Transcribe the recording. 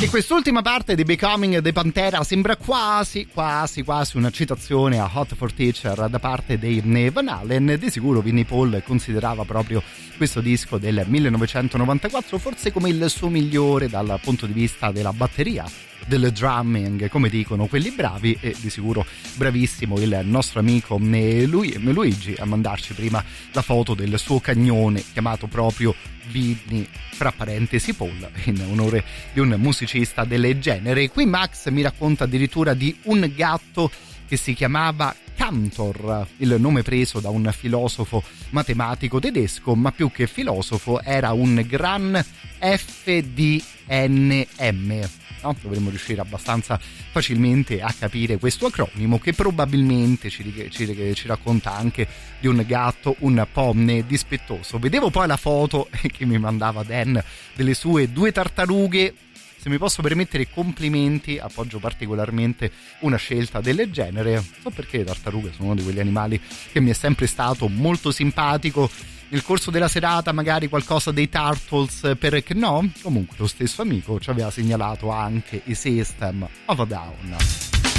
E quest'ultima parte di Becoming the Pantera sembra quasi una citazione a Hot for Teacher da parte dei Van Halen. Di sicuro Vinnie Paul considerava proprio questo disco del 1994 forse come il suo migliore dal punto di vista della batteria, del drumming, come dicono quelli bravi, e di sicuro bravissimo il nostro amico Luigi a mandarci prima la foto del suo cagnone chiamato proprio Vinnie, fra parentesi Paul, in onore di un musicista del genere. Qui Max mi racconta addirittura di un gatto che si chiamava Cantor, il nome preso da un filosofo matematico tedesco, ma più che filosofo era un gran FDNM. No? Dovremmo riuscire abbastanza facilmente a capire questo acronimo, che probabilmente ci racconta anche di un gatto un po' dispettoso. Vedevo poi la foto che mi mandava Dan delle sue 2 tartarughe. Se mi posso permettere complimenti, appoggio particolarmente una scelta del genere. Non so perché le tartarughe sono uno di quegli animali che mi è sempre stato molto simpatico. Nel corso della serata magari qualcosa dei Turtles, perché no? Comunque lo stesso amico ci aveva segnalato anche i System of a Down.